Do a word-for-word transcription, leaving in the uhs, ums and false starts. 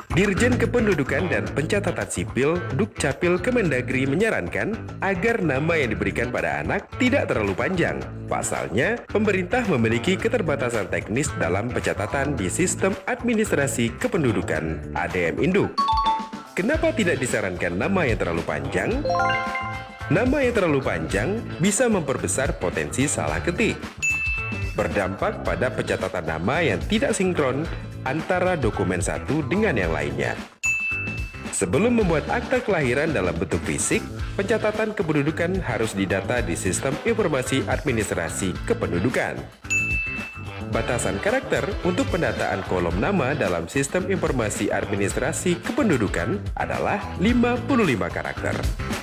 Dirjen Kependudukan dan Pencatatan Sipil Dukcapil Kemendagri menyarankan agar nama yang diberikan pada anak tidak terlalu panjang. Pasalnya, pemerintah memiliki keterbatasan teknis dalam pencatatan di Sistem Administrasi Kependudukan A D M Induk. Kenapa tidak disarankan nama yang terlalu panjang? Nama yang terlalu panjang bisa memperbesar potensi salah ketik, berdampak pada pencatatan nama yang tidak sinkron antara dokumen satu dengan yang lainnya. Sebelum membuat akta kelahiran dalam bentuk fisik, pencatatan kependudukan harus didata di Sistem Informasi Administrasi Kependudukan. Batasan karakter untuk pendataan kolom nama dalam Sistem Informasi Administrasi Kependudukan adalah lima puluh lima karakter.